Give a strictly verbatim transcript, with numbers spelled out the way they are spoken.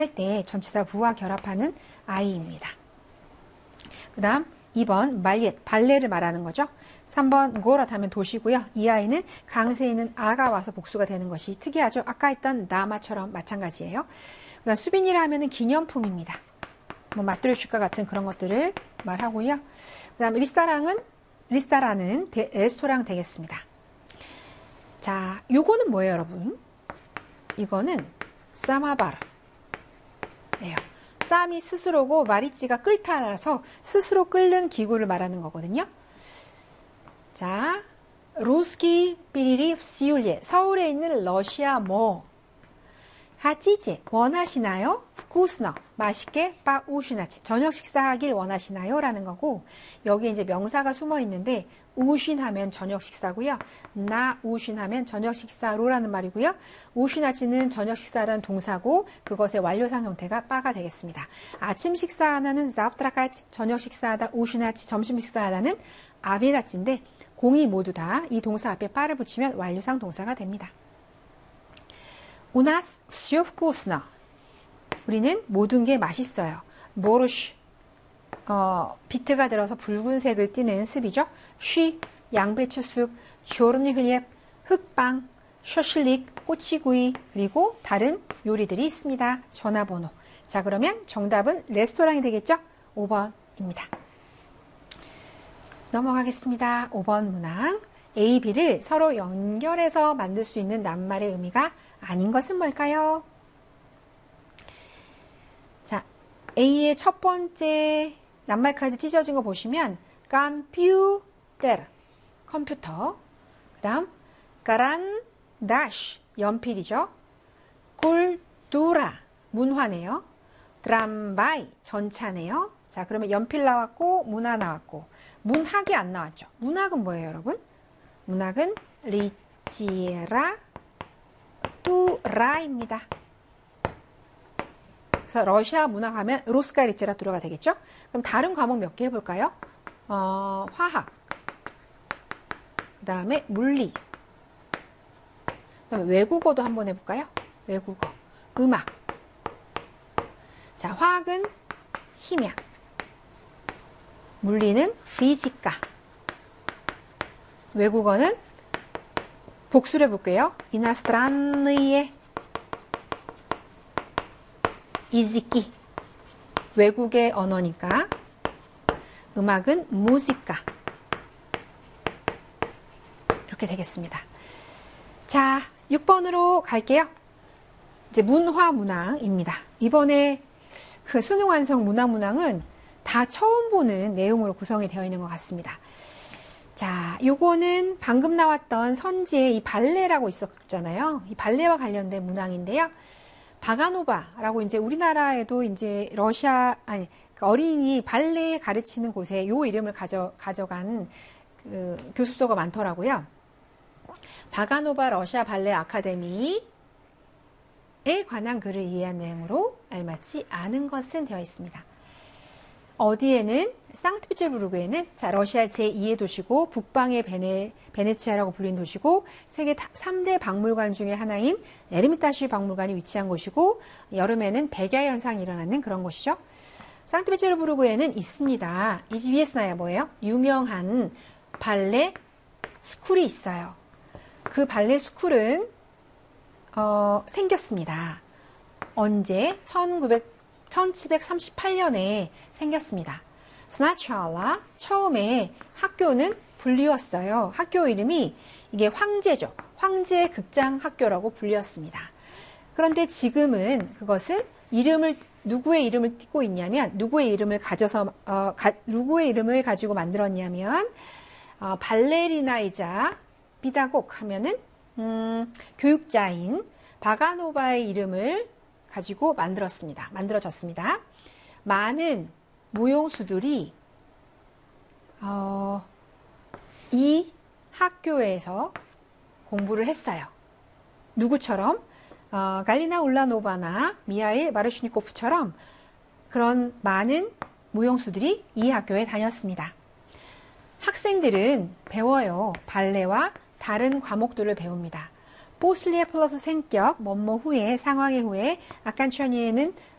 때 전치사 부와 결합하는 아이입니다. 그 다음 이 번 말옛, 발레를 말하는 거죠. 삼 번 고랏 하면 도시고요. 이 아이는 강세에 있는 아가 와서 복수가 되는 것이 특이하죠. 아까 했던 나마처럼 마찬가지예요. 그 다음 수빈이라 하면 기념품입니다. 뭐 맛돌이슈가 같은 그런 것들을 말하고요. 그 다음 리스타랑은 리스타라는 데, 레스토랑 되겠습니다. 자, 요거는 뭐예요, 여러분? 이거는 사마바르. 예요. 쌈이 스스로고 마리찌가 끓다라서 스스로 끓는 기구를 말하는 거거든요. 자, 루스키 삐리리 시울예. 서울에 있는 러시아 뭐 하찌제 원하시나요? 후쿠스너 맛있게 빠 우슈나치 저녁 식사하길 원하시나요? 라는 거고 여기 이제 명사가 숨어 있는데 우신 하면 저녁 식사고요. 나 우신 하면 저녁 식사로라는 말이고요. 우슈나치는 저녁 식사라는 동사고 그것의 완료상 형태가 빠가 되겠습니다. 아침 식사하다는 자프트라카치 저녁 식사하다 우슈나치 점심 식사하다는 아비라치인데 공이 모두 다 이 동사 앞에 빠를 붙이면 완료상 동사가 됩니다. 우나스 все вкусно. 우리는 모든 게 맛있어요. 보르쉬 어, 비트가 들어서 붉은색을 띠는 습이죠. 쉬 양배추숲, 조르니 흘리앱, 흑빵, 셔실릭, 꼬치구이 그리고 다른 요리들이 있습니다. 전화번호. 자 그러면 정답은 레스토랑이 되겠죠? 오 번입니다. 넘어가겠습니다. 오 번 문항. A, B를 서로 연결해서 만들 수 있는 낱말의 의미가 아닌 것은 뭘까요? 자, A의 첫 번째 낱말 카드 찢어진 거 보시면 컴퓨터, 컴퓨터. 그 다음 까란 다시, 연필이죠. 쿨두라, 문화네요. 드람바이, 전차네요. 자, 그러면 연필 나왔고 문화 나왔고 문학이 안 나왔죠. 문학은 뭐예요, 여러분? 문학은 리치라 뚜라입니다. 그래서 러시아 문학 하면 로스카 리체라 뚜라가 되겠죠? 그럼 다른 과목 몇 개 해볼까요? 어, 화학, 그 다음에 물리, 그 다음에 외국어도 한번 해볼까요? 외국어, 음악. 자, 화학은 힘약, 물리는 피지카, 외국어는 복수를 해볼게요. 이나스트란느의 이지키, 외국의 언어니까. 음악은 무지카, 이렇게 되겠습니다. 자, 육 번으로 갈게요. 이제 문화 문항입니다. 이번에 그 수능 완성 문화 문항은 다 처음 보는 내용으로 구성이 되어 있는 것 같습니다. 자, 요거는 방금 나왔던 선지에 이 발레라고 있었잖아요. 이 발레와 관련된 문항인데요. 바가노바라고 이제 우리나라에도 이제 러시아, 아니, 어린이 발레 가르치는 곳에 요 이름을 가져, 가져간 그 교습소가 많더라고요. 바가노바 러시아 발레 아카데미에 관한 글을 이해한 내용으로 알맞지 않은 것은 되어 있습니다. 어디에는 상트피츠부르크에는 자 러시아 제이의 도시고 북방의 베네, 베네치아라고 불리는 도시고 세계 삼 대 박물관 중에 하나인 에르미타슈 박물관이 위치한 곳이고 여름에는 백야 현상이 일어나는 그런 곳이죠. 상트피츠부르크에는 있습니다. 이 위에 쓰나요 뭐예요? 유명한 발레 스쿨이 있어요. 그 발레 스쿨은 어, 생겼습니다. 언제? 천칠백삼십팔 년에 생겼습니다. 스나차라 처음에 학교는 불리웠어요. 학교 이름이 이게 황제죠. 황제 극장 학교라고 불리웠습니다. 그런데 지금은 그것은 이름을 누구의 이름을 띠고 있냐면 누구의 이름을 가져서 어, 가, 누구의 이름을 가지고 만들었냐면 어, 발레리나이자 비다곡 하면은 음, 교육자인 바가노바의 이름을 가지고 만들었습니다. 만들어졌습니다. 많은 무용수들이 어, 이 학교에서 공부를 했어요. 누구처럼? 어, 갈리나 울라노바나 미하일 마르슈니코프처럼 그런 많은 무용수들이 이 학교에 다녔습니다. 학생들은 배워요. 발레와 다른 과목들을 배웁니다. 포슬리에 플러스 생격, 뭐뭐 후에, 상황의 후에, 아칸천이에는